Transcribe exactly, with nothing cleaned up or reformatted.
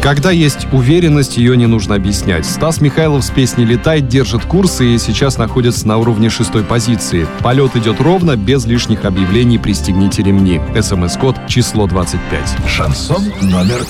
Когда есть уверенность, ее не нужно объяснять. Стас Михайлов с песней «Летай» держит курс и сейчас находится на уровне шестой позиции. Полет идет ровно, без лишних объявлений «Пристегните ремни». СМС-код число двадцать пять. Шансон номер